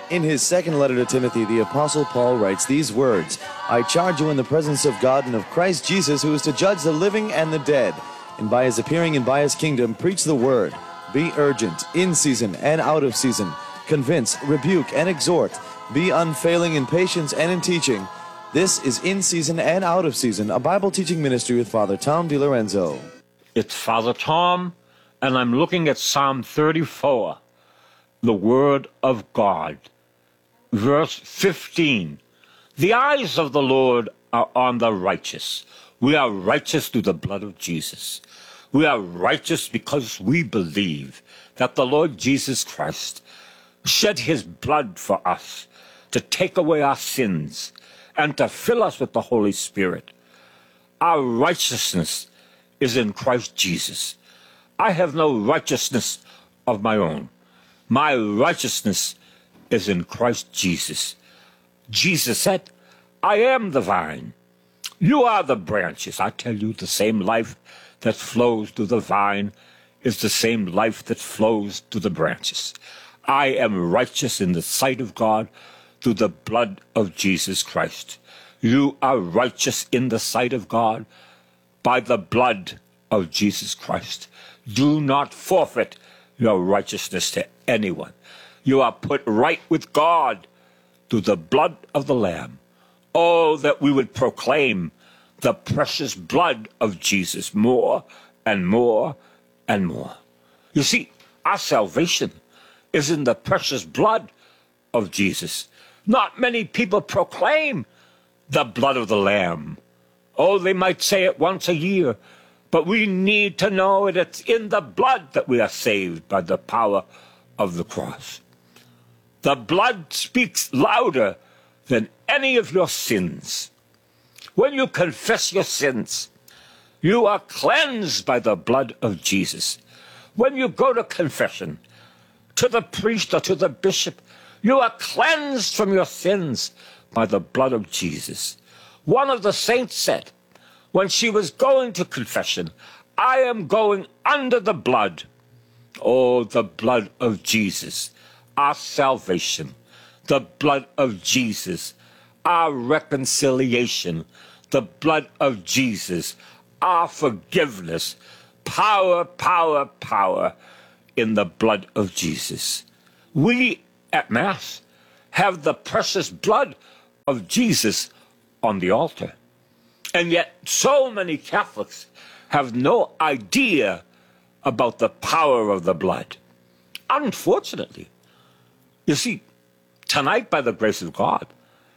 In his second letter to Timothy, the Apostle Paul writes these words, I charge you in the presence of God and of Christ Jesus, who is to judge the living and the dead, and by his appearing and by his kingdom, preach the word. Be urgent, in season and out of season. Convince, rebuke, and exhort. Be unfailing in patience and in teaching. This is In Season and Out of Season, a Bible teaching ministry with Father Tom DiLorenzo. It's Father Tom, and I'm looking at Psalm 34, the Word of God. Verse 15, the eyes of the Lord are on the righteous. We are righteous through the blood of Jesus. We are righteous because we believe that the Lord Jesus Christ shed his blood for us to take away our sins and to fill us with the Holy Spirit. Our righteousness is in Christ Jesus. I have no righteousness of my own. My righteousness is in Christ Jesus. Jesus said, I am the vine. You are the branches. I tell you, the same life that flows through the vine is the same life that flows through the branches. I am righteous in the sight of God through the blood of Jesus Christ. You are righteous in the sight of God by the blood of Jesus Christ. Do not forfeit your righteousness to anyone. You are put right with God through the blood of the Lamb. Oh, that we would proclaim the precious blood of Jesus more and more and more. You see, our salvation is in the precious blood of Jesus. Not many people proclaim the blood of the Lamb. Oh, they might say it once a year, but we need to know that it's in the blood that we are saved by the power of the cross. The blood speaks louder than any of your sins. When you confess your sins, you are cleansed by the blood of Jesus. When you go to confession, to the priest or to the bishop, you are cleansed from your sins by the blood of Jesus. One of the saints said, when she was going to confession, I am going under the blood. Oh, the blood of Jesus, our salvation. The blood of Jesus, our reconciliation. The blood of Jesus, our forgiveness. Power, power, power in the blood of Jesus. We at Mass have the precious blood of Jesus on the altar. And yet so many Catholics have no idea about the power of the blood. Unfortunately, you see, tonight, by the grace of God,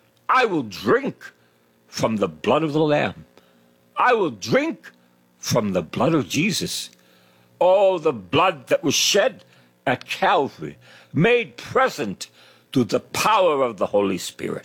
I will drink from the blood of the Lamb. I will drink from the blood of Jesus. Oh, the blood that was shed at Calvary, made present through the power of the Holy Spirit.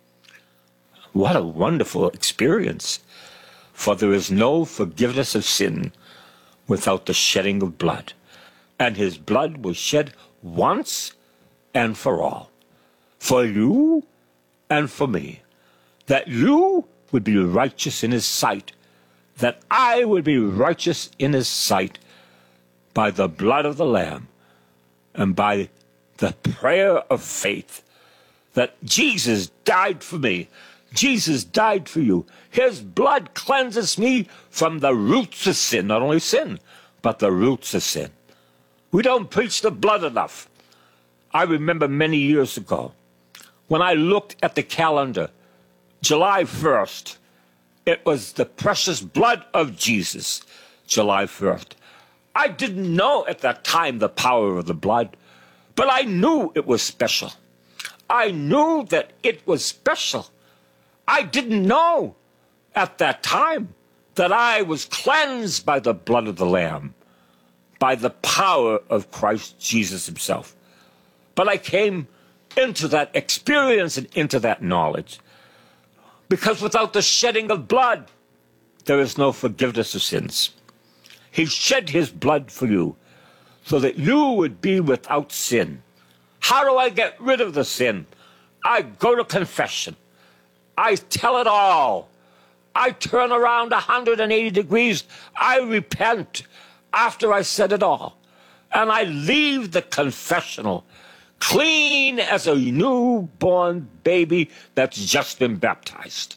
What a wonderful experience. For there is no forgiveness of sin without the shedding of blood. And his blood was shed once and for all. For you and for me. That you would be righteous in his sight. That I would be righteous in his sight by the blood of the Lamb and by the prayer of faith. That Jesus died for me. Jesus died for you. His blood cleanses me from the roots of sin. Not only sin, but the roots of sin. We don't preach the blood enough. I remember many years ago, when I looked at the calendar, July 1st, it was the precious blood of Jesus, July 1st. I didn't know at that time the power of the blood, but I knew it was special. I knew that it was special. I didn't know at that time that I was cleansed by the blood of the Lamb, by the power of Christ Jesus himself. But I came into that experience and into that knowledge. Because without the shedding of blood, there is no forgiveness of sins. He shed his blood for you so that you would be without sin. How do I get rid of the sin? I go to confession. I tell it all. I turn around 180 degrees. I repent after I said it all. And I leave the confessional clean as a newborn baby that's just been baptized.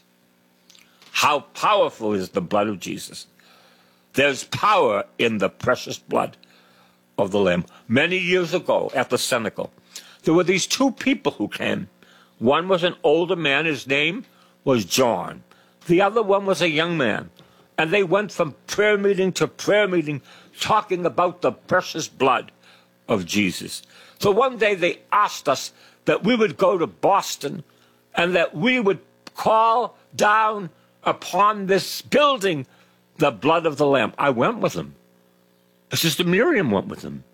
How powerful is the blood of Jesus? There's power in the precious blood of the Lamb. Many years ago at the Cenacle, there were these two people who came. One was an older man. His name was John. The other one was a young man. And they went from prayer meeting to prayer meeting talking about the precious blood of Jesus. So one day they asked us that we would go to Boston and that we would call down upon this building the blood of the Lamb. I went with them. Sister Miriam went with them.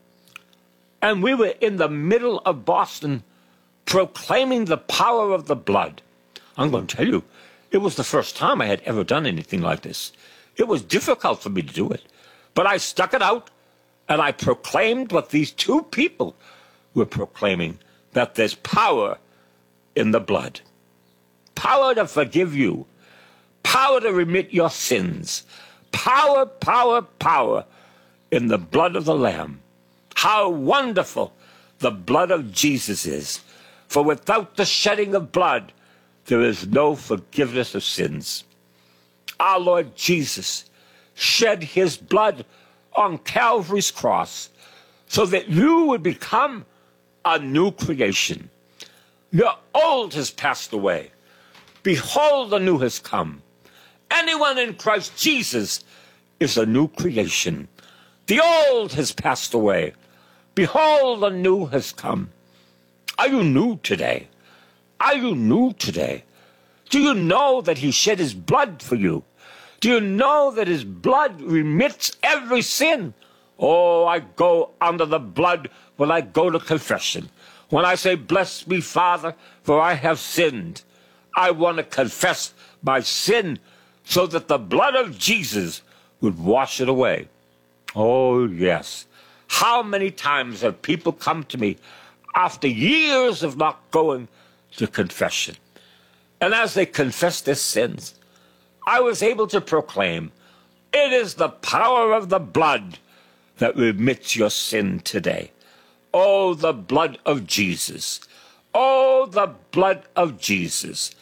And we were in the middle of Boston proclaiming the power of the blood. I'm going to tell you, it was the first time I had ever done anything like this. It was difficult for me to do it. But I stuck it out, and I proclaimed what these two people were proclaiming, that there's power in the blood. Power to forgive you. Power to remit your sins. Power, power, power in the blood of the Lamb. How wonderful the blood of Jesus is. For without the shedding of blood, there is no forgiveness of sins. Our Lord Jesus shed his blood on Calvary's cross so that you would become a new creation. Your old has passed away. Behold, the new has come. Anyone in Christ Jesus is a new creation. The old has passed away. Behold, the new has come. Are you new today? Are you new today? Do you know that he shed his blood for you? Do you know that his blood remits every sin? Oh, I go under the blood when I go to confession. When I say, bless me, Father, for I have sinned. I want to confess my sin so that the blood of Jesus would wash it away. Oh, yes. How many times have people come to me after years of not going to confession? And as they confess their sins, I was able to proclaim, it is the power of the blood that remits your sin today. Oh, the blood of Jesus. Oh, the blood of Jesus.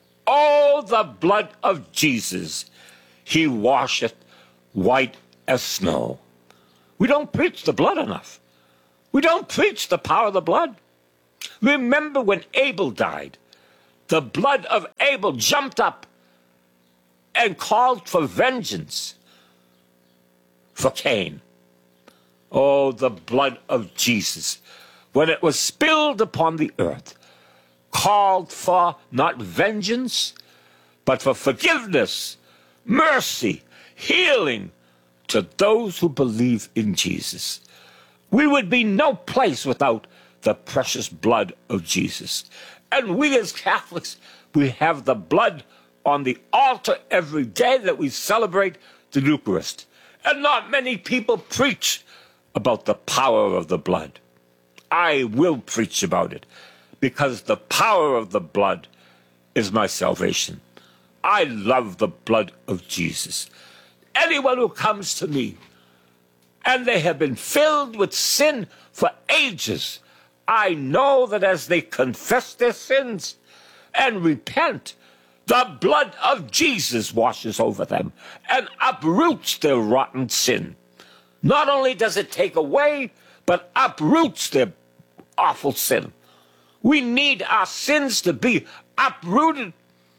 Oh, the blood of Jesus. He washeth white as snow. We don't preach the blood enough. We don't preach the power of the blood. Remember when Abel died, the blood of Abel jumped up and called for vengeance for Cain. Oh, the blood of Jesus, when it was spilled upon the earth, called for not vengeance, but for forgiveness, mercy, healing to those who believe in Jesus. We would be no place without the precious blood of Jesus. And we as Catholics, we have the blood on the altar every day that we celebrate the Eucharist. And not many people preach about the power of the blood. I will preach about it because the power of the blood is my salvation. I love the blood of Jesus. Anyone who comes to me and they have been filled with sin for ages, I know that as they confess their sins and repent, the blood of Jesus washes over them and uproots their rotten sin. Not only does it take away, but uproots their awful sin. We need our sins to be uprooted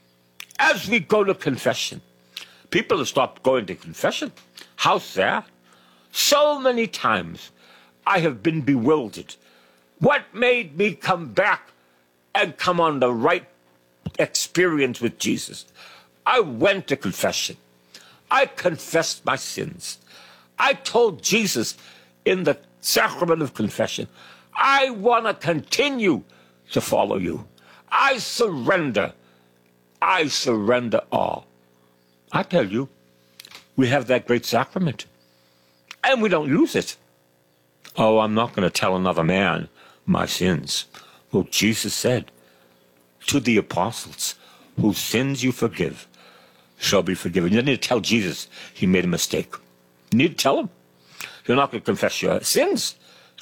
as we go to confession. People have stopped going to confession. How sad. So many times I have been bewildered. What made me come back and come on the right experience with Jesus? I went to confession. I confessed my sins. I told Jesus in the sacrament of confession, I want to continue to follow you. I surrender. I surrender all. I tell you, we have that great sacrament, and we don't use it. Oh, I'm not going to tell another man my sins. Well, Jesus said to the apostles, whose sins you forgive shall be forgiven. You don't need to tell Jesus he made a mistake. You need to tell him. You're not going to confess your sins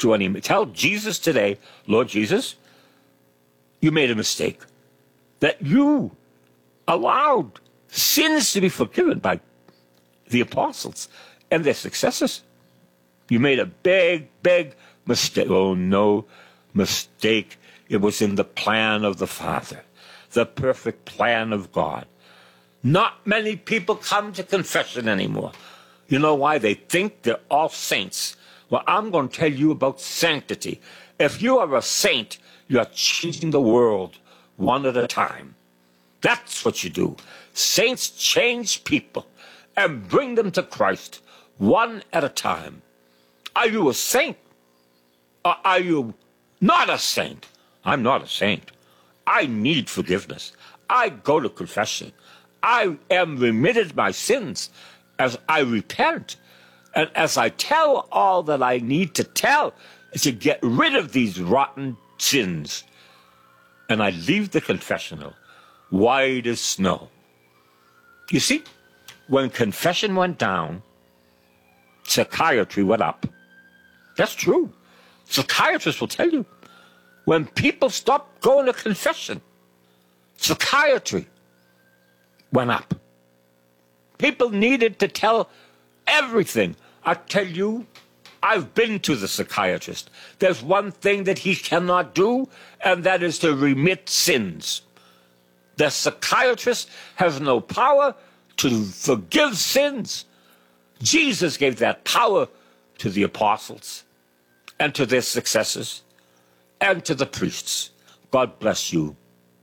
to any. Tell Jesus today, Lord Jesus, you made a mistake. That you allowed sins to be forgiven by the apostles and their successors. You made a big, big mistake. Oh, no mistake. It was in the plan of the Father, the perfect plan of God. Not many people come to confession anymore. You know why? They think they're all saints. Well, I'm going to tell you about sanctity. If you are a saint, you are changing the world one at a time. That's what you do. Saints change people and bring them to Christ one at a time. Are you a saint? Or are you not a saint? I'm not a saint. I need forgiveness. I go to confession. I am remitted my sins as I repent and as I tell all that I need to tell to get rid of these rotten sins. And I leave the confessional white as snow. You see, when confession went down, psychiatry went up. That's true. Psychiatrists will tell you. When people stopped going to confession, psychiatry went up. People needed to tell everything. I tell you, I've been to the psychiatrist. There's one thing that he cannot do, and that is to remit sins. The psychiatrist has no power to forgive sins. Jesus gave that power to the apostles and to their successors and to the priests. God bless you.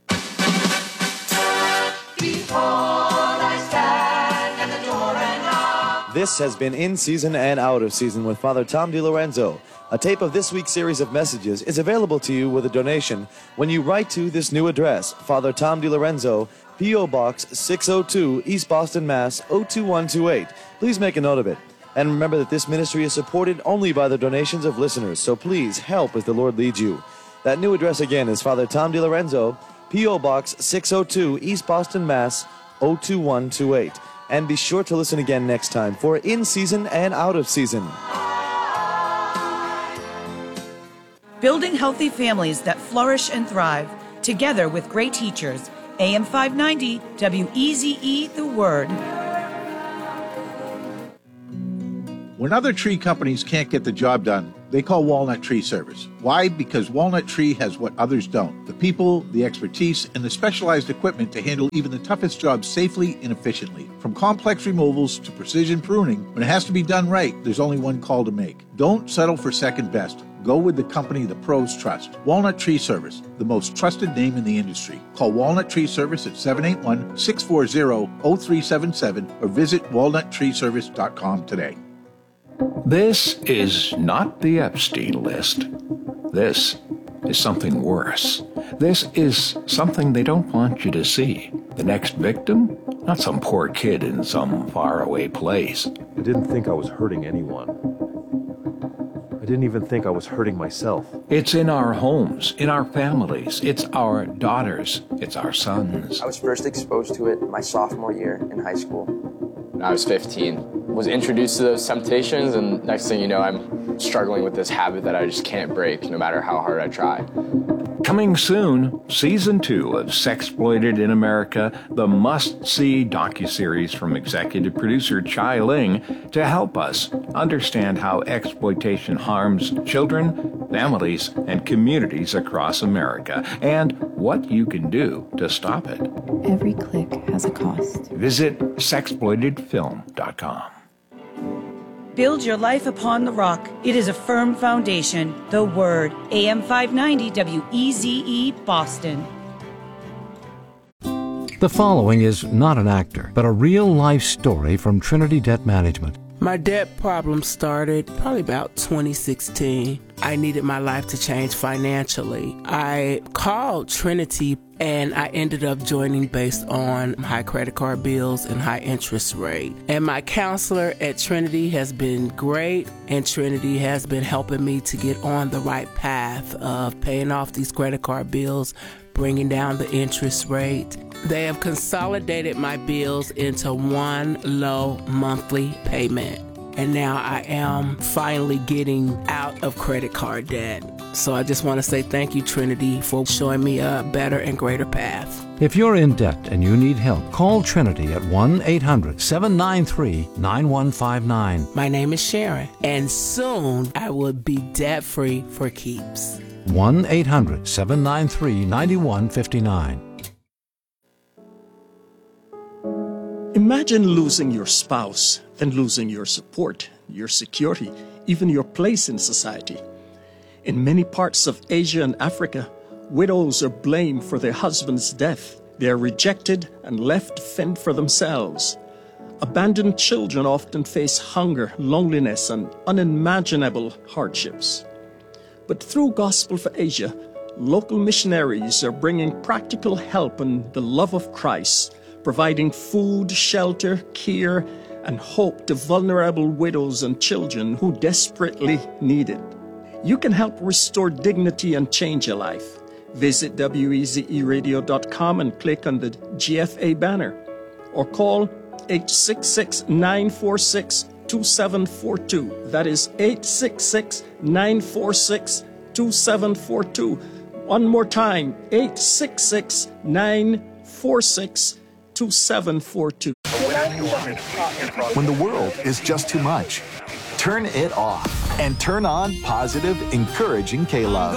This has been In Season and Out of Season with Father Tom DiLorenzo. A tape of this week's series of messages is available to you with a donation when you write to this new address, Father Tom DiLorenzo, P.O. Box 602, East Boston, Mass. 02128. Please make a note of it. And remember that this ministry is supported only by the donations of listeners, so please help as the Lord leads you. That new address again is Father Tom DiLorenzo, P.O. Box 602, East Boston, Mass. 02128. And be sure to listen again next time for In Season and Out of Season. Building healthy families that flourish and thrive, together with great teachers. AM 590, WEZE, The Word. When other tree companies can't get the job done, they call Walnut Tree Service. Why? Because Walnut Tree has what others don't. The people, the expertise, and the specialized equipment to handle even the toughest jobs safely and efficiently. From complex removals to precision pruning, when it has to be done right, there's only one call to make. Don't settle for second best. Go with the company the pros trust. Walnut Tree Service, the most trusted name in the industry. Call Walnut Tree Service at 781-640-0377 or visit walnuttreeservice.com today. This is not the Epstein list. This is something worse. This is something they don't want you to see. The next victim? Not some poor kid in some faraway place. I didn't think I was hurting anyone. I didn't even think I was hurting myself. It's in our homes, in our families. It's our daughters. It's our sons. I was first exposed to it my sophomore year in high school. When I was 15, was introduced to those temptations, and next thing you know, I'm struggling with this habit that I just can't break no matter how hard I try. Coming soon, Season 2 of Sexploited in America, the must-see docuseries from executive producer Chai Ling to help us understand how exploitation harms children, families, and communities across America, and what you can do to stop it. Every click has a cost. Visit sexploitedfilm.com. Build your life upon the rock. It is a firm foundation. The Word. AM 590 WEZE, Boston. The following is not an actor, but a real-life story from Trinity Debt Management. My debt problem started probably about 2016. I needed my life to change financially. I called Trinity and I ended up joining based on high credit card bills and high interest rate. And my counselor at Trinity has been great, and Trinity has been helping me to get on the right path of paying off these credit card bills, bringing down the interest rate. They have consolidated my bills into one low monthly payment. and now I am finally getting out of credit card debt. So I just want to say thank you, Trinity, for showing me a better and greater path. If you're in debt and you need help, call Trinity at 1-800-793-9159. My name is Sharon, and soon I will be debt-free for keeps. 1-800-793-9159. Imagine losing your spouse, then losing your support, your security, even your place in society. In many parts of Asia and Africa, widows are blamed for their husband's death. They are rejected and left to fend for themselves. Abandoned children often face hunger, loneliness, and unimaginable hardships. But through Gospel for Asia, local missionaries are bringing practical help and the love of Christ, providing food, shelter, care, and hope to vulnerable widows and children who desperately need it. You can help restore dignity and change a life. Visit wezeradio.com and click on the GFA banner, or call 866-946-2742. That is 866-946-2742. One more time, 866-946-2742. When the world is just too much, turn it off and turn on positive, encouraging K-Love.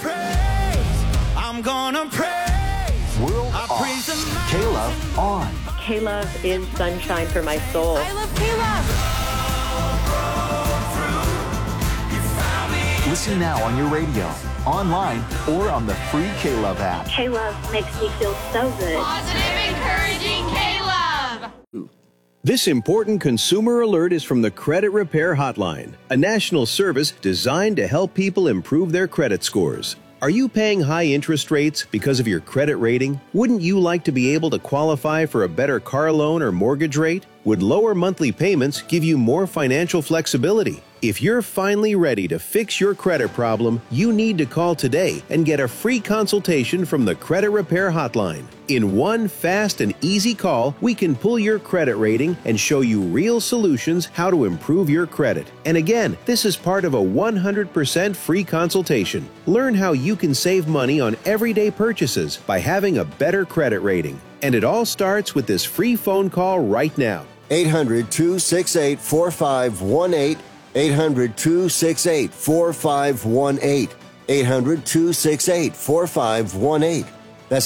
I'm gonna praise. World off. K-Love on. K-Love is sunshine for my soul. I love K-Love. Listen now on your radio, online, or on the free K-Love app. K-Love makes me feel so good. Positive, encouraging K-Love. This important consumer alert is from the Credit Repair Hotline, a national service designed to help people improve their credit scores. Are you paying high interest rates because of your credit rating? Wouldn't you like to be able to qualify for a better car loan or mortgage rate? Would lower monthly payments give you more financial flexibility? If you're finally ready to fix your credit problem, you need to call today and get a free consultation from the Credit Repair Hotline. In one fast and easy call, we can pull your credit rating and show you real solutions how to improve your credit. And again, this is part of a 100% free consultation. Learn how you can save money on everyday purchases by having a better credit rating. And it all starts with this free phone call right now. 800-268-4518. 800-268-4518. 800-268-4518. That's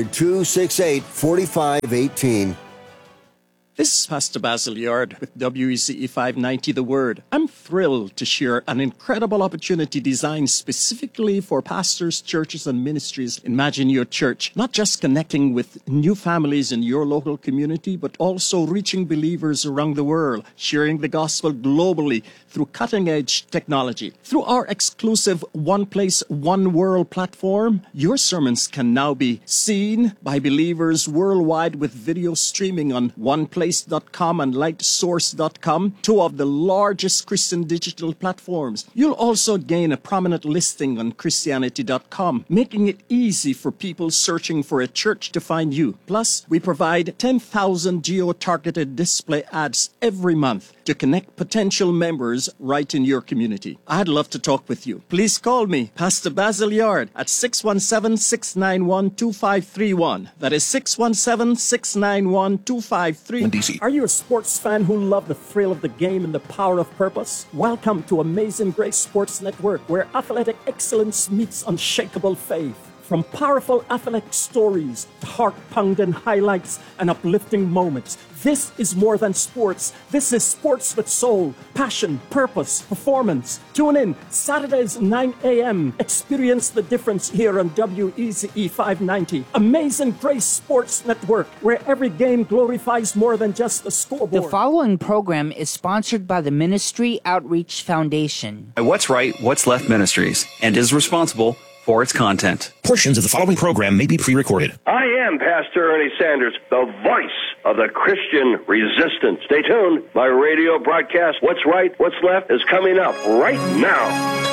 800-268-4518. This is Pastor Basil Yard with WECE 590 The Word. I'm thrilled to share an incredible opportunity designed specifically for pastors, churches, and ministries. Imagine your church not just connecting with new families in your local community, but also reaching believers around the world, sharing the gospel globally through cutting-edge technology. Through our exclusive One Place, One World platform, your sermons can now be seen by believers worldwide with video streaming on OnePlace.com and LightSource.com, two of the largest Christian digital platforms. You'll also gain a prominent listing on Christianity.com, making it easy for people searching for a church to find you. Plus, we provide 10,000 geo-targeted display ads every month to connect potential members right in your community. I'd love to talk with you. Please call me, Pastor Basil Yard, at 617-691-2531. That is 617-691-2531. Are you a sports fan who loves the thrill of the game and the power of purpose? Welcome to Amazing Grace Sports Network, where athletic excellence meets unshakable faith. From powerful athletic stories to heart-pounding highlights and uplifting moments, this is more than sports. This is sports with soul, passion, purpose, performance. Tune in Saturdays 9 a.m. Experience the difference here on WECE 590. Amazing Grace Sports Network, where every game glorifies more than just the scoreboard. The following program is sponsored by the Ministry Outreach Foundation. What's Right, What's Left Ministries, and is responsible for its content. Portions of the following program may be pre-recorded. I am Pastor Ernie Sanders, the voice of the Christian resistance. Stay tuned. My radio broadcast, What's Right, What's Left, is coming up right now.